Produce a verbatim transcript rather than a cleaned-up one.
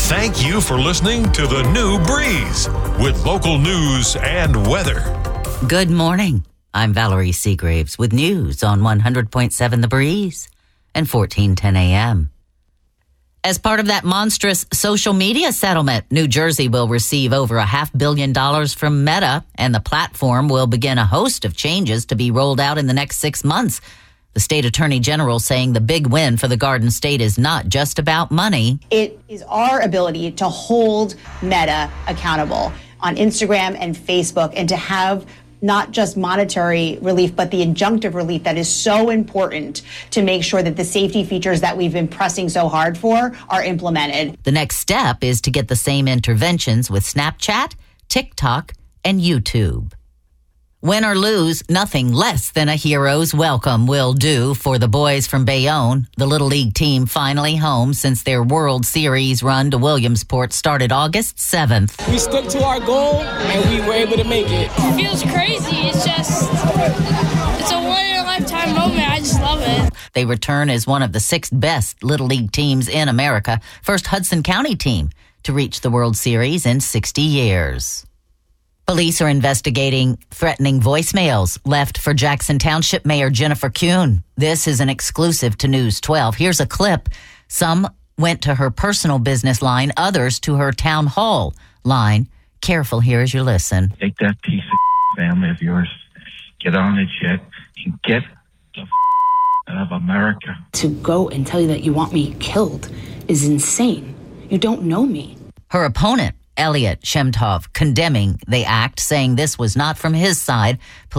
Thank you for listening to The New Breeze with local news and weather. Good morning. I'm Valerie Seagraves with news on one hundred point seven The Breeze and fourteen ten a.m. As part of that monstrous social media settlement, New Jersey will receive over a half billion dollars from Meta, and the platform will begin a host of changes to be rolled out in the next six months. The state attorney general saying the big win for the Garden State is not just about money. It is our ability to hold Meta accountable on Instagram and Facebook, and to have not just monetary relief, but the injunctive relief that is so important to make sure that the safety features that we've been pressing so hard for are implemented. The next step is to get the same interventions with Snapchat, TikTok, and YouTube. Win or lose, nothing less than a hero's welcome will do for the boys from Bayonne. The Little League team finally home since their World Series run to Williamsport started August seventh. We stuck to our goal, and we were able to make it. It feels crazy. It's just, it's a one-in-a-lifetime moment. I just love it. They return as one of the six best Little League teams in America, first Hudson County team to reach the World Series in sixty years. Police are investigating threatening voicemails left for Jackson Township Mayor Jennifer Kuhn. This is an exclusive to News twelve. Here's a clip. Some went to her personal business line, others to her town hall line. Careful here as you listen. Take that piece of family of yours, get on a jet, and get the out of America. To go and tell you that you want me killed is insane. You don't know me. Her opponent, Elliot Shemtov, condemning the act, saying this was not from his side.